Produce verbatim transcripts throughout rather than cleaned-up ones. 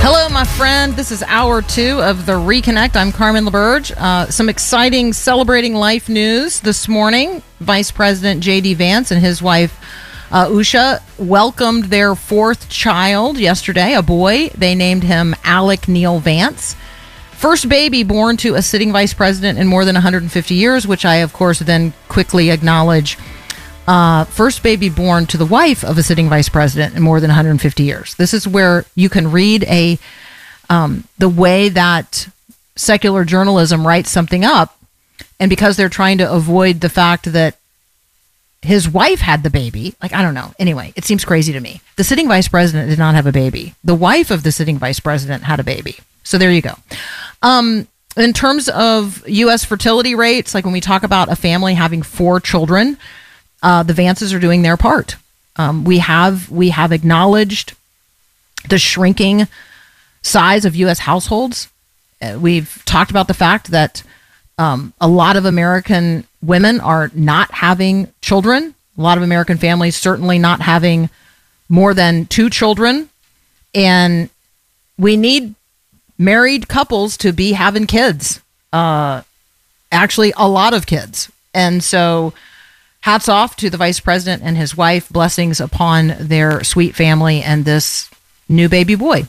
Hello, my friend. This is hour two of the Reconnect. I'm Carmen LaBerge. Uh, some exciting celebrating life news this morning. Vice President J D. Vance and his wife, uh, Usha, welcomed their fourth child yesterday, a boy. They named him Alec Neil Vance. First baby born to a sitting vice president in more than one hundred fifty years, which I, of course, then quickly acknowledge. Uh, first baby born to the wife of a sitting vice president in more than one hundred fifty years. This is where you can read a um, the way that secular journalism writes something up, and because they're trying to avoid the fact that his wife had the baby, like, I don't know. Anyway, it seems crazy to me. The sitting vice president did not have a baby. The wife of the sitting vice president had a baby. So there you go. Um, in terms of U S fertility rates, like when we talk about a family having four children, Uh, the Vances are doing their part. Um, we have we have acknowledged the shrinking size of U S households. Uh, we've talked about the fact that um, a lot of American women are not having children. A lot of American families certainly not having more than two children. And we need married couples to be having kids. Uh, actually, a lot of kids. And so hats off to the vice president and his wife. Blessings upon their sweet family and this new baby boy.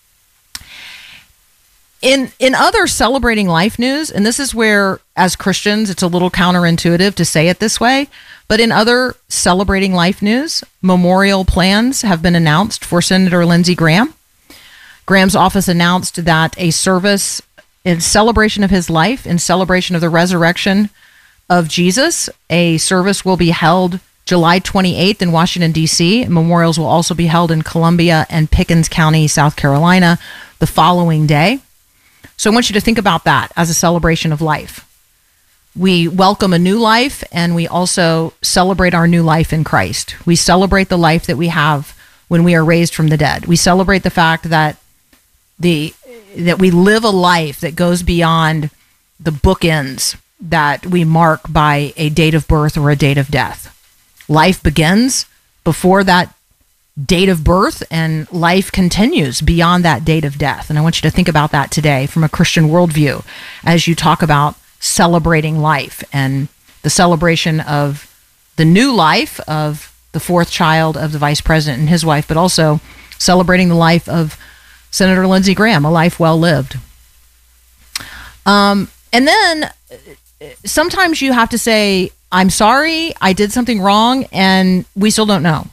In in other celebrating life news, and this is where, as Christians, it's a little counterintuitive to say it this way, but in other celebrating life news, memorial plans have been announced for Senator Lindsey Graham. Graham's office announced that a service in celebration of his life, in celebration of the resurrection of Jesus, a service will be held July twenty-eighth in Washington, D C. Memorials will also be held in Columbia and Pickens County, South Carolina, the following day. So I want you to think about that as a celebration of life. We welcome a new life, and we also celebrate our new life in Christ. We celebrate the life that we have when we are raised from the dead. We celebrate the fact that the that we live a life that goes beyond the bookends that we mark by a date of birth or a date of death. Life begins before that date of birth, and life continues beyond that date of death. And I want you to think about that today from a Christian worldview as you talk about celebrating life and the celebration of the new life of the fourth child of the vice president and his wife, but also celebrating the life of Senator Lindsey Graham, a life well lived. Um, and then sometimes you have to say, I'm sorry, I did something wrong, and we still don't know.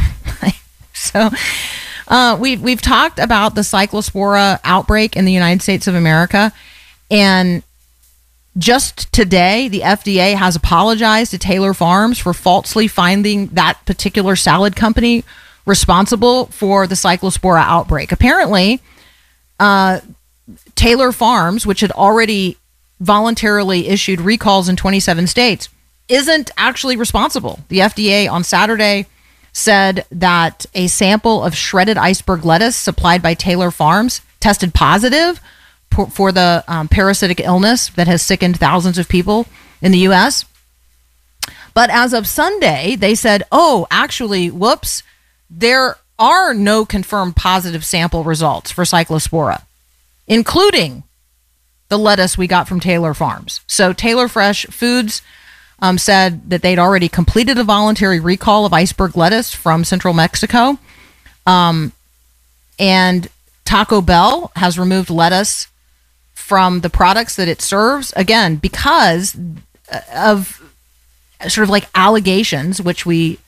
so uh, we've, we've talked about the Cyclospora outbreak in the United States of America, and just today, the F D A has apologized to Taylor Farms for falsely finding that particular salad company responsible for the Cyclospora outbreak. Apparently, uh, Taylor Farms, which had already voluntarily issued recalls in twenty-seven states, isn't actually responsible. The F D A on Saturday said that a sample of shredded iceberg lettuce supplied by Taylor Farms tested positive for, for the um, parasitic illness that has sickened thousands of people in the U S. But as of Sunday, they said, oh, actually, whoops, there are no confirmed positive sample results for Cyclospora, including the lettuce we got from Taylor Farms. So Taylor Fresh Foods um, said that they'd already completed a voluntary recall of iceberg lettuce from central Mexico. Um, and Taco Bell has removed lettuce from the products that it serves, again, because of sort of like allegations, which we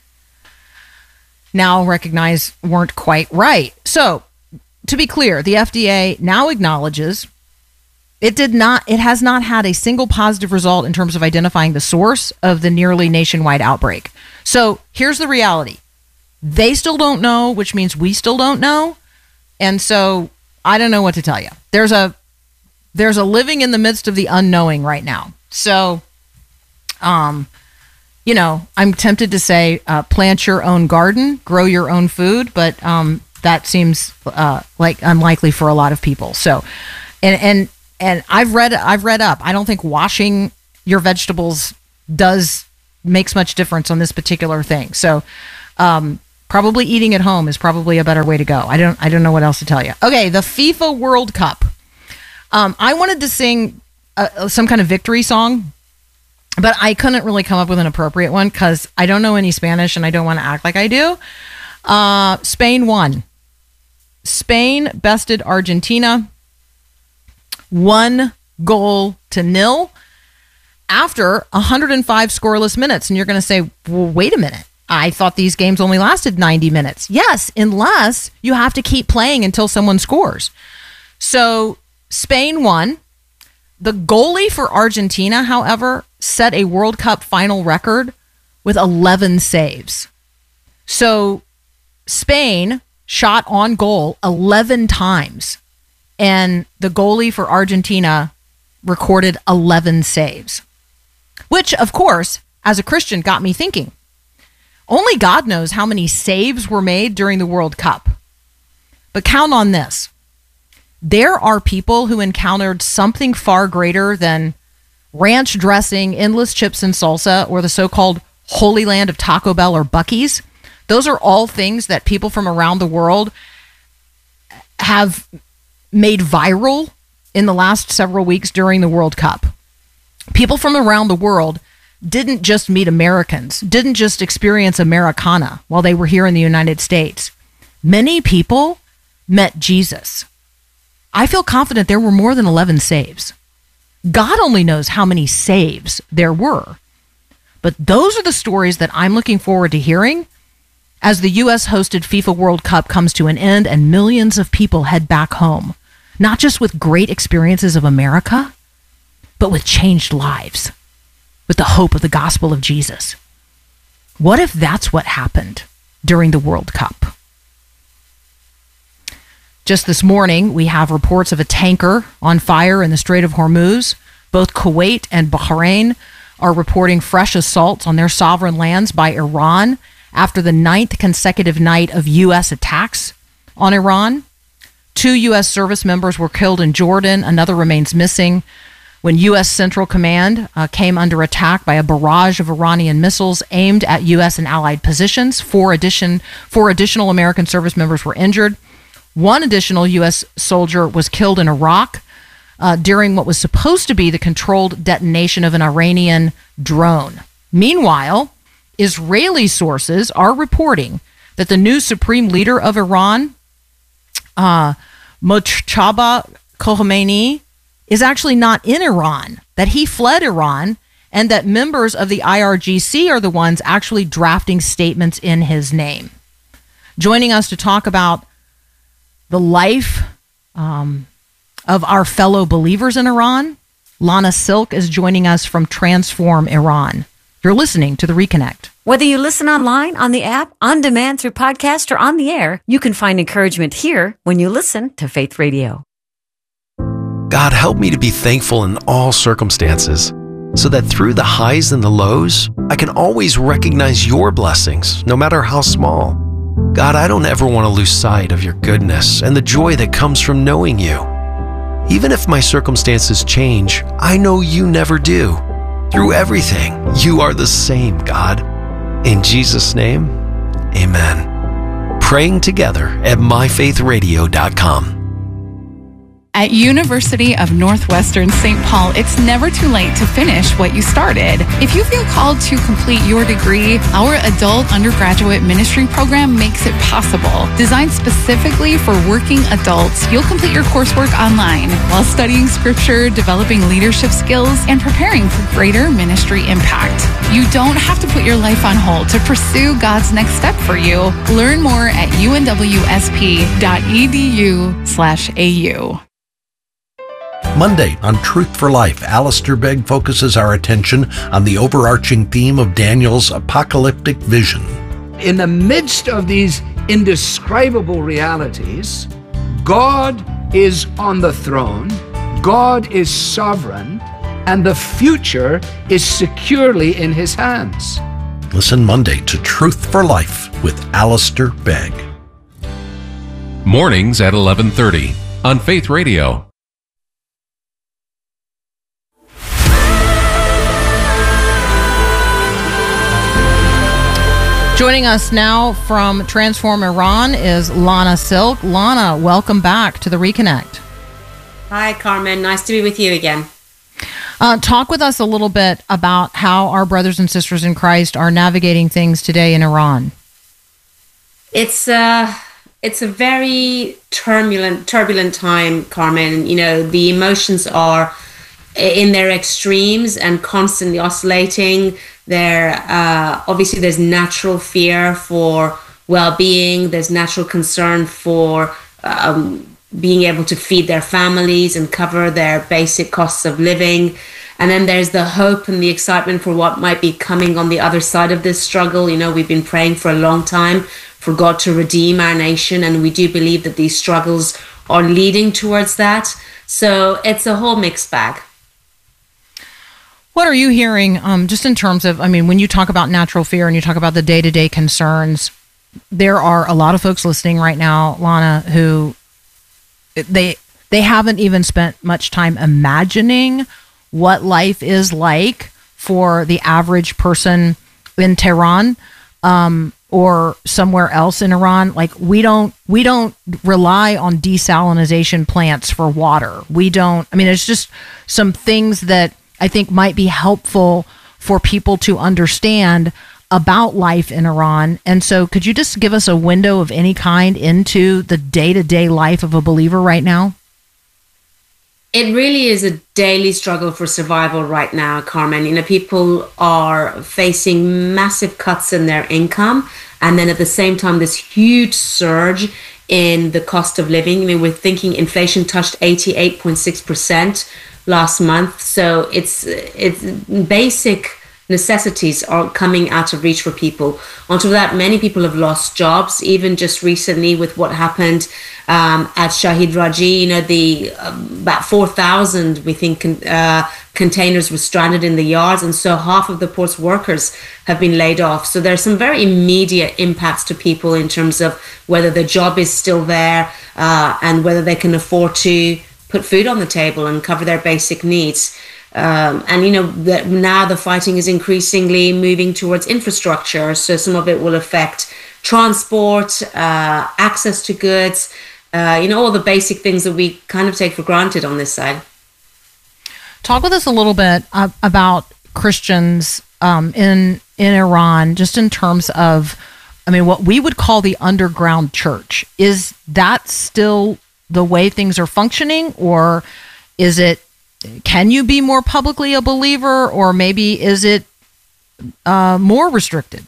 now recognize weren't quite right. So to be clear, the F D A now acknowledges It did not. It has not had a single positive result in terms of identifying the source of the nearly nationwide outbreak. So here's the reality. They still don't know, which means we still don't know. And so I don't know what to tell you. There's a there's a living in the midst of the unknowing right now. So, um, you know, I'm tempted to say uh, plant your own garden, grow your own food, but um, that seems uh, like unlikely for a lot of people. So, and and. And I've read I've read up. I don't think washing your vegetables does makes much difference on this particular thing. So um, Probably eating at home is probably a better way to go. I don't I don't know what else to tell you. Okay, the FIFA World Cup. Um, I wanted to sing uh, some kind of victory song, but I couldn't really come up with an appropriate one because I don't know any Spanish and I don't want to act like I do. Uh, Spain won. Spain bested Argentina. One goal to nil after one hundred five scoreless minutes. And you're going to say, well, wait a minute. I thought these games only lasted ninety minutes. Yes, unless you have to keep playing until someone scores. So Spain won. The goalie for Argentina, however, set a World Cup final record with eleven saves. So Spain shot on goal eleven times, and the goalie for Argentina recorded eleven saves, which, of course, as a Christian, got me thinking. Only God knows how many saves were made during the World Cup. But count on this. There are people who encountered something far greater than ranch dressing, endless chips and salsa, or the so-called Holy Land of Taco Bell or Buc-ee's. Those are all things that people from around the world have made viral in the last several weeks during the World Cup. People from around the world didn't just meet Americans, didn't just experience Americana while they were here in the United States. Many people met Jesus. I feel confident there were more than eleven saves. God only knows how many saves there were. But those are the stories that I'm looking forward to hearing as the U S hosted FIFA World Cup comes to an end and millions of people head back home, not just with great experiences of America, but with changed lives, with the hope of the gospel of Jesus. What if that's what happened during the World Cup? Just this morning, we have reports of a tanker on fire in the Strait of Hormuz. Both Kuwait and Bahrain are reporting fresh assaults on their sovereign lands by Iran after the ninth consecutive night of U S attacks on Iran. Two U S service members were killed in Jordan. Another remains missing when U S Central Command uh, came under attack by a barrage of Iranian missiles aimed at U S and allied positions. Four, addition, four additional American service members were injured. One additional U S soldier was killed in Iraq uh, during what was supposed to be the controlled detonation of an Iranian drone. Meanwhile, Israeli sources are reporting that the new supreme leader of Iran, uh, Mojtaba Khomeini, is actually not in Iran, that he fled Iran, and that members of the I R G C are the ones actually drafting statements in his name. Joining us to talk about the life um, of our fellow believers in Iran, Lana Silk is joining us from Transform Iran. You're listening to The Reconnect. Whether you listen online, on the app, on demand through podcast, or on the air, you can find encouragement here when you listen to Faith Radio. God, help me to be thankful in all circumstances, so that through the highs and the lows, I can always recognize your blessings, no matter how small. God, I don't ever want to lose sight of your goodness and the joy that comes from knowing you. Even if my circumstances change, I know you never do. Through everything, you are the same, God. In Jesus' name, amen. Praying together at my faith radio dot com. At University of Northwestern Saint Paul, it's never too late to finish what you started. If you feel called to complete your degree, our adult undergraduate ministry program makes it possible. Designed specifically for working adults, you'll complete your coursework online while studying scripture, developing leadership skills, and preparing for greater ministry impact. You don't have to put your life on hold to pursue God's next step for you. Learn more at u n w s p dot e d u slash a u. Monday on Truth for Life, Alistair Begg focuses our attention on the overarching theme of Daniel's apocalyptic vision. In the midst of these indescribable realities, God is on the throne, God is sovereign, and the future is securely in his hands. Listen Monday to Truth for Life with Alistair Begg. Mornings at eleven thirty on Faith Radio. Joining us now from Transform Iran is Lana Silk. Lana, welcome back to the Reconnect. Hi, Carmen. Nice to be with you again. Uh, talk with us a little bit about how our brothers and sisters in Christ are navigating things today in Iran. It's uh, it's a very turbulent, turbulent time, Carmen. You know, the emotions are in their extremes and constantly oscillating. There, uh, obviously, there's natural fear for well-being. There's natural concern for um, being able to feed their families and cover their basic costs of living. And then there's the hope and the excitement for what might be coming on the other side of this struggle. You know, we've been praying for a long time for God to redeem our nation, and we do believe that these struggles are leading towards that. So it's a whole mixed bag. What are you hearing um, just in terms of, I mean, when you talk about natural fear and you talk about the day-to-day concerns, there are a lot of folks listening right now, Lana, who they they haven't even spent much time imagining what life is like for the average person in Tehran um, or somewhere else in Iran. Like we don't we don't rely on desalination plants for water. We don't. I mean, there's just some things that I think might be helpful for people to understand about life in Iran. And so could you just give us a window of any kind into the day-to-day life of a believer right now? It really is a daily struggle for survival right now, Carmen. You know, people are facing massive cuts in their income, and then at the same time, this huge surge in the cost of living. I mean, we're thinking inflation touched eighty-eight point six percent last month. So it's it's basic necessities are coming out of reach for people. On top of that, many people have lost jobs, even just recently with what happened um, at Shahid Raji. You know, the um, about four thousand, we think, con- uh, containers were stranded in the yards, and so half of the port's workers have been laid off. So there's some very immediate impacts to people in terms of whether the job is still there uh, and whether they can afford to put food on the table and cover their basic needs. Um, and, you know, the, now the fighting is increasingly moving towards infrastructure. So some of it will affect transport, uh, access to goods, uh, you know, all the basic things that we kind of take for granted on this side. Talk with us a little bit uh, about Christians um, in in Iran, just in terms of, I mean, what we would call the underground church. Is that still the way things are functioning, or is it, can you be more publicly a believer, or maybe is it uh, more restricted?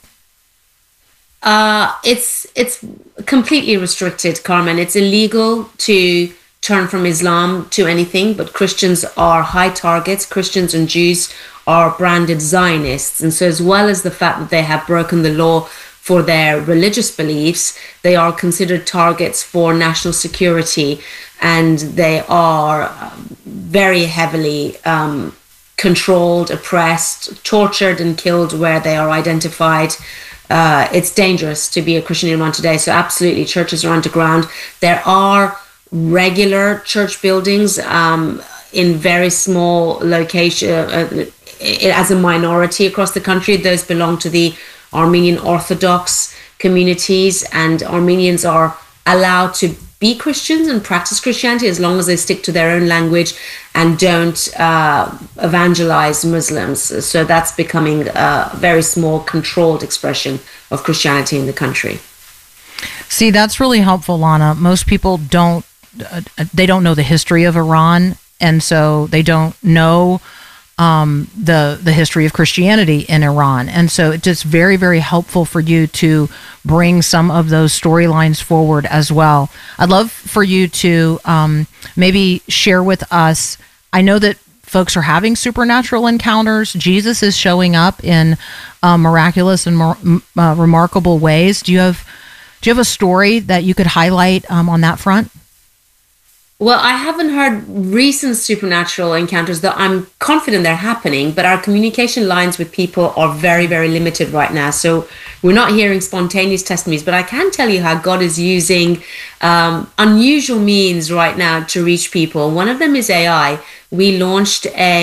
Uh, it's it's completely restricted, Carmen. It's illegal to turn from Islam to anything, but Christians are high targets. Christians and Jews are branded Zionists. And so as well as the fact that they have broken the law for their religious beliefs, they are considered targets for national security, and they are very heavily um, controlled, oppressed, tortured, and killed where they are identified. Uh, it's dangerous to be a Christian in Iran today. So absolutely, churches are underground. There are regular church buildings um, in very small location uh, as a minority across the country. Those belong to the Armenian Orthodox communities, and Armenians are allowed to be Christians and practice Christianity as long as they stick to their own language and don't uh, evangelize Muslims. So that's becoming a very small, controlled expression of Christianity in the country. See, that's really helpful, Lana. Most people don't, uh, they don't know the history of Iran, and so they don't know Um, the the history of Christianity in Iran. And so it's just very, very helpful for you to bring some of those storylines forward as well. I'd love for you to um, maybe share with us, I know that folks are having supernatural encounters. Jesus is showing up in uh, miraculous and mar- uh, remarkable ways. Do you have do you have a story that you could highlight um, on that front? Well, I haven't heard recent supernatural encounters that I'm confident they're happening, but our communication lines with people are very, very limited right now. So we're not hearing spontaneous testimonies, but I can tell you how God is using um, unusual means right now to reach people. One of them is A I. We launched a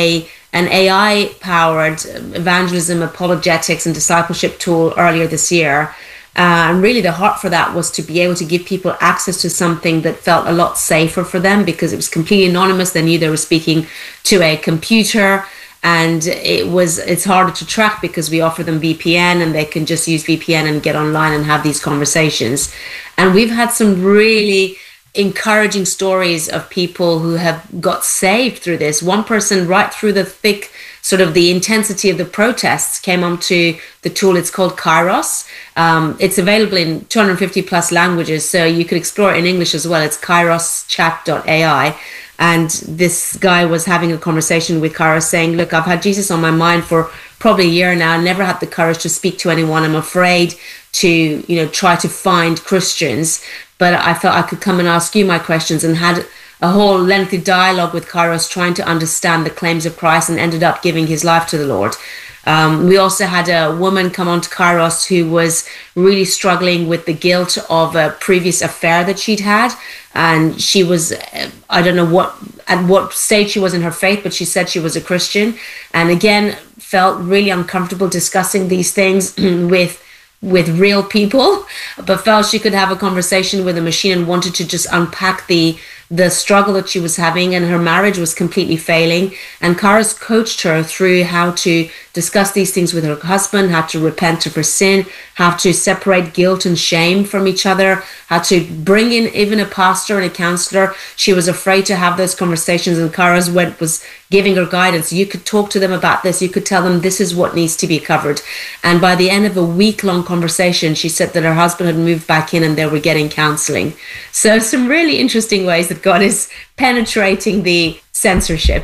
an A I-powered evangelism, apologetics, and discipleship tool earlier this year. Uh, and really the heart for that was to be able to give people access to something that felt a lot safer for them, because it was completely anonymous. They knew they were speaking to a computer, and it was it's harder to track because we offer them V P N, and they can just use V P N and get online and have these conversations. And we've had some really encouraging stories of people who have got saved through this. One person, right through the thick sort of the intensity of the protests, came onto the tool. It's called Kairos. Um, it's available in two hundred fifty plus languages, so you could explore it in English as well. It's kairos chat dot A I. And this guy was having a conversation with Kairos saying, look, I've had Jesus on my mind for probably a year now. I never had the courage to speak to anyone. I'm afraid to, you know, try to find Christians. But I felt I could come and ask you my questions, and had a whole lengthy dialogue with Kairos trying to understand the claims of Christ, and ended up giving his life to the Lord. Um, we also had a woman come on to Kairos who was really struggling with the guilt of a previous affair that she'd had. And she was, I don't know what at what stage she was in her faith, but she said she was a Christian. And again, felt really uncomfortable discussing these things with with real people, but felt she could have a conversation with a machine, and wanted to just unpack the the struggle that she was having, and her marriage was completely failing. And Kairos coached her through how to discuss these things with her husband, how to repent of her sin, how to separate guilt and shame from each other, how to bring in even a pastor and a counselor. She was afraid to have those conversations, and Kairos went, was giving her guidance. You could talk to them about this. You could tell them this is what needs to be covered. And by the end of a week-long conversation, she said that her husband had moved back in and they were getting counseling. So some really interesting ways that God is penetrating the censorship.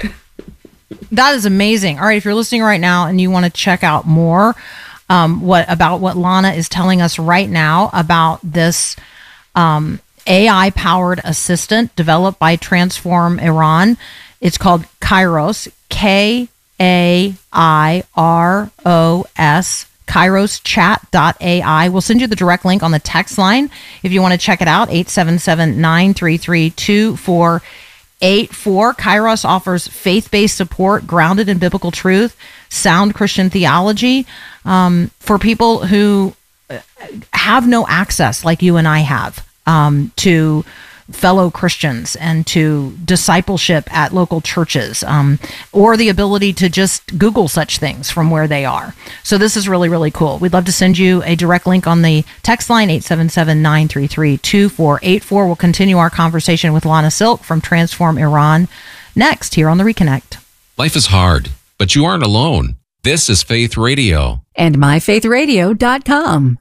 That is amazing. All right, if you're listening right now and you want to check out more um, what about what Lana is telling us right now about this um, A I-powered assistant developed by Transform Iran, it's called Kairos, K A I R O S, kairos chat dot A I. We'll send you the direct link on the text line if you want to check it out, eight seven seven, nine three three, two four eight four. Kairos offers faith-based support grounded in biblical truth, sound Christian theology um, for people who have no access, like you and I have, um, to fellow Christians and to discipleship at local churches, um, or the ability to just Google such things from where they are. So this is really, really cool. We'd love to send you a direct link on the text line, eight seven seven, nine three three, two four eight four. We'll continue our conversation with Lana Silk from Transform Iran next here on The Reconnect. Life is hard, but you aren't alone. This is Faith Radio. And my faith radio dot com.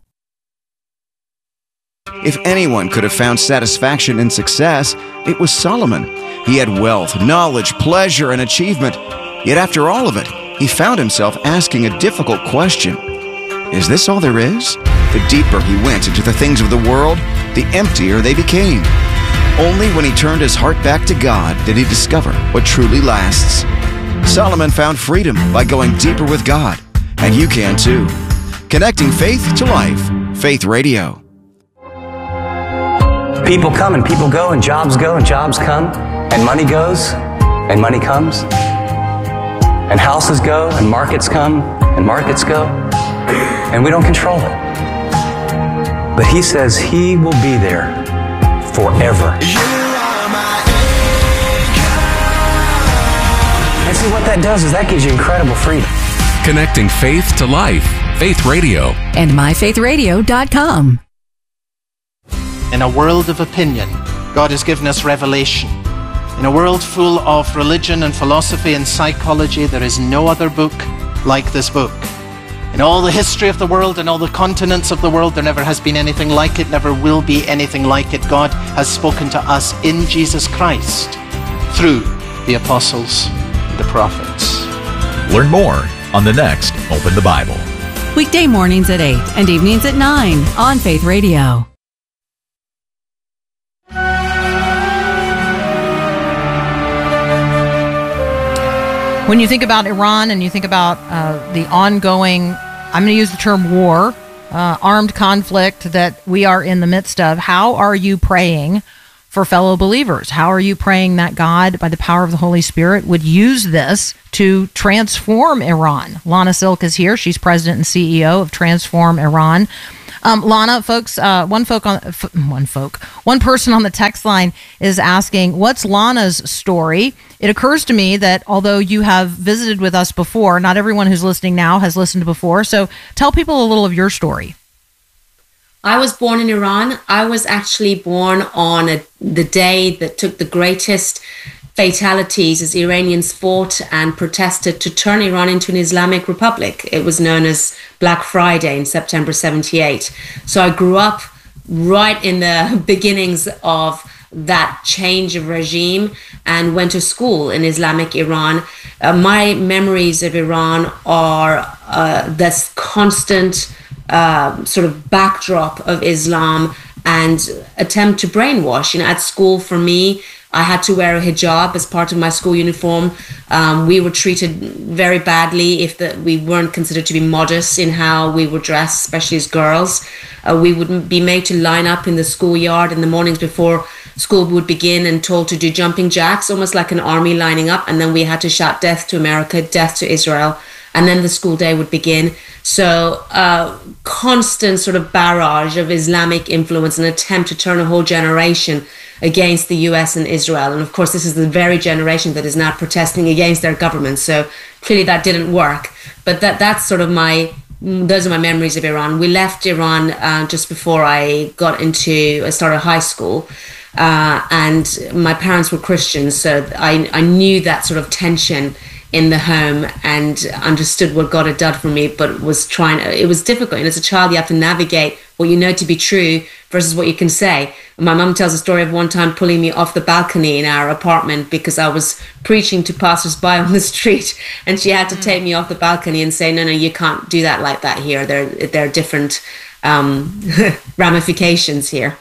If anyone could have found satisfaction in success, it was Solomon. He had wealth, knowledge, pleasure, and achievement. Yet after all of it, he found himself asking a difficult question. Is this all there is? The deeper he went into the things of the world, the emptier they became. Only when he turned his heart back to God did he discover what truly lasts. Solomon found freedom by going deeper with God, and you can too. Connecting faith to life. Faith Radio. People come and people go, and jobs go and jobs come, and money goes and money comes, and houses go and markets come and markets go, and we don't control it. But he says he will be there forever. And see, what that does is that gives you incredible freedom. Connecting faith to life. Faith Radio. And my faith radio dot com. In a world of opinion, God has given us revelation. In a world full of religion and philosophy and psychology, there is no other book like this book. In all the history of the world and all the continents of the world, there never has been anything like it, never will be anything like it. God has spoken to us in Jesus Christ through the apostles and the prophets. Learn more on the next Open the Bible. Weekday mornings at eight and evenings at nine on Faith Radio. When you think about Iran and you think about uh, the ongoing, I'm going to use the term war, uh, armed conflict that we are in the midst of, how are you praying for fellow believers? How are you praying that God, by the power of the Holy Spirit, would use this to transform Iran? Lana Silk is here. She's president and C E O of Transform Iran. Um, Lana, folks, uh, one folk on f- one folk, one person on the text line is asking, "What's Lana's story?" It occurs to me that although you have visited with us before, not everyone who's listening now has listened before. So, tell people a little of your story. I was born in Iran. I was actually born on a, the day that took the greatest fatalities as Iranians fought and protested to turn Iran into an Islamic republic. It was known as Black Friday in September seventy-eight. So I grew up right in the beginnings of that change of regime and went to school in Islamic Iran. Uh, my memories of Iran are uh, this constant Uh, sort of backdrop of Islam and attempt to brainwash. You know, at school for me, I had to wear a hijab as part of my school uniform. Um, we were treated very badly if the, we weren't considered to be modest in how we were dressed, especially as girls. Uh, we would be made to line up in the schoolyard in the mornings before school would begin and told to do jumping jacks, almost like an army lining up. And then we had to shout death to America, death to Israel. And then the school day would begin. So uh, constant sort of barrage of Islamic influence, an attempt to turn a whole generation against the U S and Israel. And of course, this is the very generation that is now protesting against their government. So clearly that didn't work. But that that's sort of my, those are my memories of Iran. We left Iran uh, just before I got into, I started high school. Uh, and my parents were Christians. So I, I knew that sort of tension in the home and understood what God had done for me, but was trying, it was difficult. And as a child, you have to navigate what you know to be true versus what you can say. My mum tells a story of one time pulling me off the balcony in our apartment because I was preaching to passers-by on the street, and she had to take me off the balcony and say, no, no, you can't do that like that here. There, there are different um, ramifications here.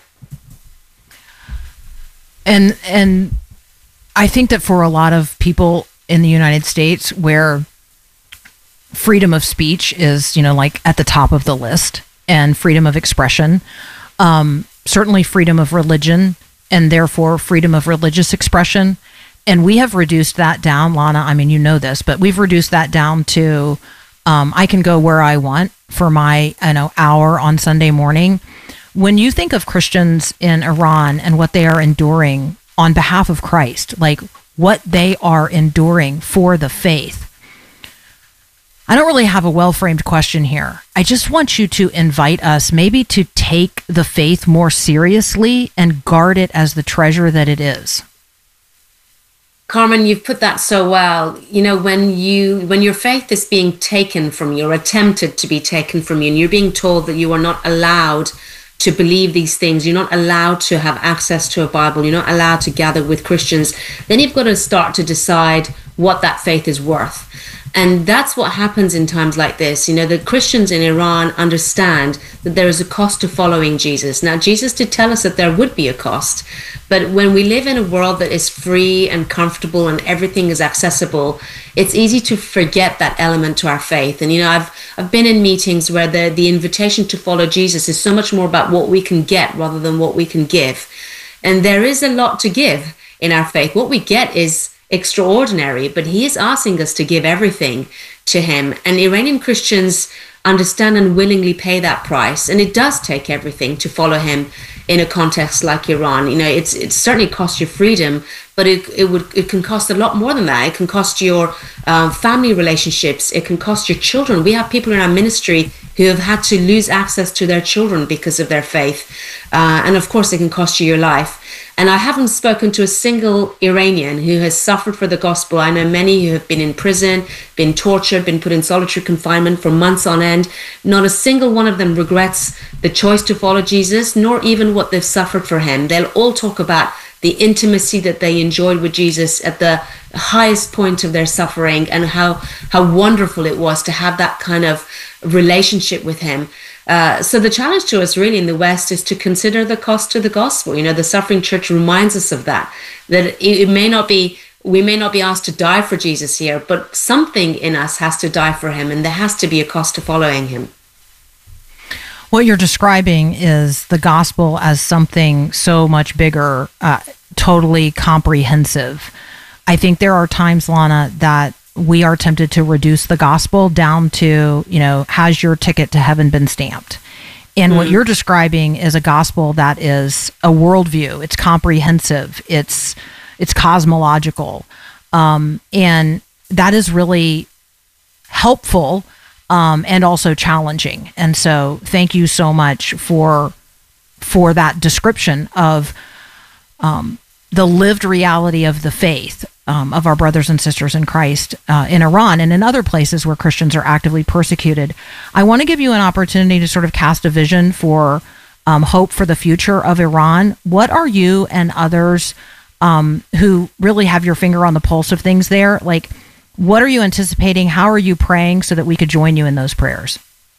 And, and I think that for a lot of people in the United States, where freedom of speech is, you know, like at the top of the list, and freedom of expression, um, certainly freedom of religion, and therefore freedom of religious expression. And we have reduced that down, Lana. I mean, you know this, but we've reduced that down to um, I can go where I want for my, you know, hour on Sunday morning. When you think of Christians in Iran and what they are enduring on behalf of Christ, like what they are enduring for the faith, I don't really have a well-framed question here. I just want you to invite us maybe to take the faith more seriously and guard it as the treasure that it is. Carmen, you've put that so well. You know, when you when your faith is being taken from you or attempted to be taken from you, and you're being told that you are not allowed to believe these things, you're not allowed to have access to a Bible, you're not allowed to gather with Christians, then you've got to start to decide what that faith is worth. And that's what happens in times like this. You know, the Christians in Iran understand that there is a cost to following Jesus. Now, Jesus did tell us that there would be a cost, but when we live in a world that is free and comfortable and everything is accessible, it's easy to forget that element to our faith. And, you know, I've I've been in meetings where the, the invitation to follow Jesus is so much more about what we can get rather than what we can give. And there is a lot to give in our faith. What we get is extraordinary, but he is asking us to give everything to him. And Iranian Christians understand and willingly pay that price. And it does take everything to follow him in a context like Iran. You know, it's it certainly costs you freedom, but it it would it can cost a lot more than that. It can cost your um, family relationships. It can cost your children. We have people in our ministry who have had to lose access to their children because of their faith. Uh, and of course, it can cost you your life. And I haven't spoken to a single Iranian who has suffered for the gospel. I know many who have been in prison, been tortured, been put in solitary confinement for months on end. Not a single one of them regrets the choice to follow Jesus, nor even what they've suffered for him. They'll all talk about the intimacy that they enjoyed with Jesus at the highest point of their suffering, and how, how wonderful it was to have that kind of relationship with him. Uh, so the challenge to us really in the West is to consider the cost to the gospel. You know, the Suffering Church reminds us of that, that it, it may not be, we may not be asked to die for Jesus here, but something in us has to die for him, and there has to be a cost to following him. What you're describing is the gospel as something so much bigger, uh, totally comprehensive. I think there are times, Lana, that we are tempted to reduce the gospel down to, you know, has your ticket to heaven been stamped? And mm. what you're describing is a gospel that is a worldview. It's comprehensive. It's it's cosmological. Um, and that is really helpful um, and also challenging. And so thank you so much for for that description of um, the lived reality of the faith um, of our brothers and sisters in Christ uh, in Iran and in other places where Christians are actively persecuted. I want to give you an opportunity to sort of cast a vision for um, hope for the future of Iran. What are you and others um, who really have your finger on the pulse of things there, like, what are you anticipating? How are you praying so that we could join you in those prayers?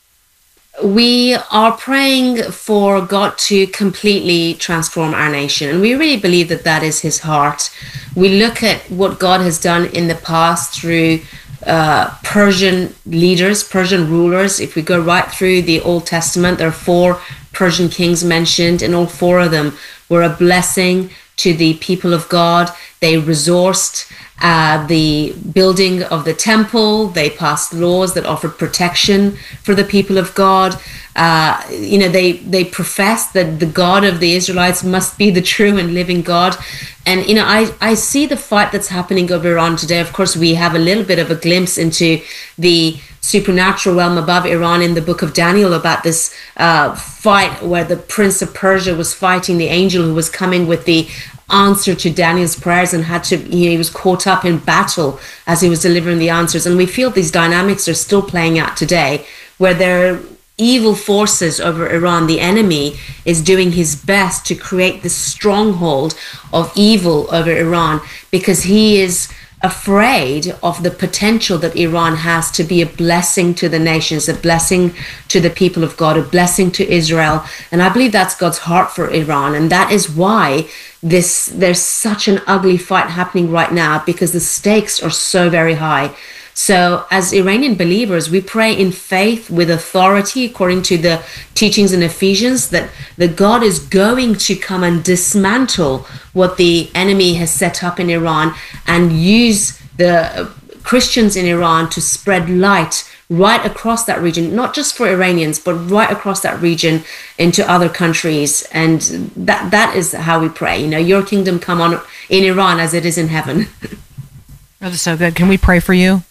We are praying for God to completely transform our nation. And we really believe that that is his heart. We look at what God has done in the past through uh, Persian leaders, Persian rulers. If we go right through the Old Testament, there are four Persian kings mentioned, and all four of them were a blessing to the people of God. They resourced uh, the building of the temple. They passed laws that offered protection for the people of God. Uh, you know, they, they professed that the God of the Israelites must be the true and living God. And, you know, I, I see the fight that's happening over Iran today. Of course, we have a little bit of a glimpse into the supernatural realm above Iran in the book of Daniel about this uh, fight where the prince of Persia was fighting the angel who was coming with the answer to Daniel's prayers and had to, you know, he was caught up in battle as he was delivering the answers. And we feel these dynamics are still playing out today, where there are evil forces over Iran. The enemy is doing his best to create this stronghold of evil over Iran because he is afraid of the potential that Iran has to be a blessing to the nations, a blessing to the people of God, a blessing to Israel. And I believe that's God's heart for Iran. And that is why this there's such an ugly fight happening right now, because the stakes are so very high. So as Iranian believers, we pray in faith with authority, according to the teachings in Ephesians, that, that God is going to come and dismantle what the enemy has set up in Iran and use the Christians in Iran to spread light right across that region, not just for Iranians, but right across that region into other countries. And that that is how we pray. You know, your kingdom come on in Iran as it is in heaven. That is so good. Can we pray for you?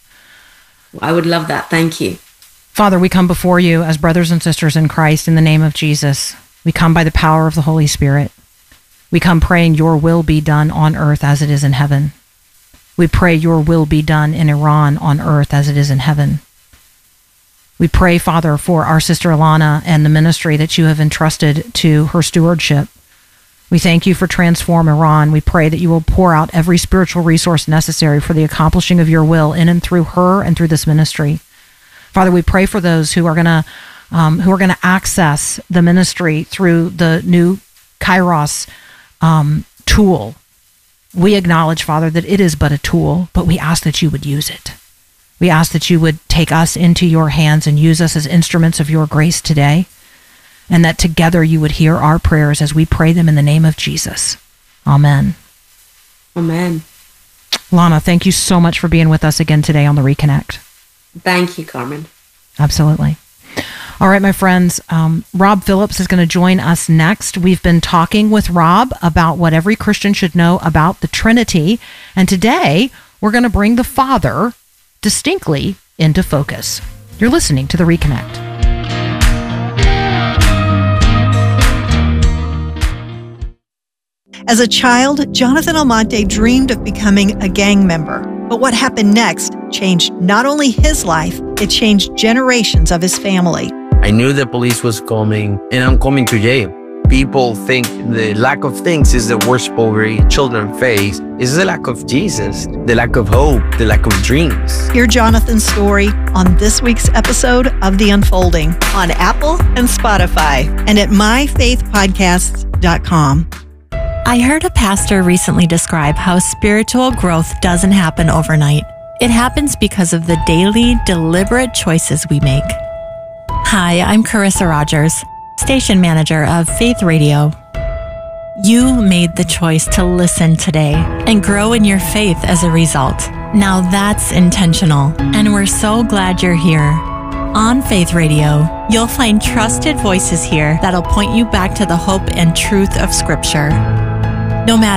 I would love that. Thank you. Father, we come before you as brothers and sisters in Christ in the name of Jesus. We come by the power of the Holy Spirit. We come praying your will be done on earth as it is in heaven. We pray your will be done in Iran on earth as it is in heaven. We pray, Father, for our sister Alana and the ministry that you have entrusted to her stewardship. We thank you for Transform Iran. We pray that you will pour out every spiritual resource necessary for the accomplishing of your will in and through her and through this ministry. Father, we pray for those who are going to um, who are going to access the ministry through the new Kairos um, tool. We acknowledge, Father, that it is but a tool, but we ask that you would use it. We ask that you would take us into your hands and use us as instruments of your grace today, and that together you would hear our prayers as we pray them in the name of Jesus. Amen. Amen. Lana, thank you so much for being with us again today on The Reconnect. Thank you, Carmen. Absolutely. All right, my friends, um, Rob Phillips is going to join us next. We've been talking with Rob about what every Christian should know about the Trinity, and today we're going to bring the Father distinctly into focus. You're listening to The Reconnect. As a child, Jonathan Almonte dreamed of becoming a gang member. But what happened next changed not only his life, it changed generations of his family. I knew the police was coming, and I'm coming to jail. People think the lack of things is the worst poverty children face. It's the lack of Jesus, the lack of hope, the lack of dreams. Hear Jonathan's story on this week's episode of The Unfolding on Apple and Spotify and at my faith podcasts dot com. I heard a pastor recently describe how spiritual growth doesn't happen overnight. It happens because of the daily, deliberate choices we make. Hi, I'm Carissa Rogers. station manager of Faith Radio. You made the choice to listen today and grow in your faith as a result. Now that's intentional, and we're so glad you're here. On Faith Radio, you'll find trusted voices here that'll point you back to the hope and truth of Scripture. No matter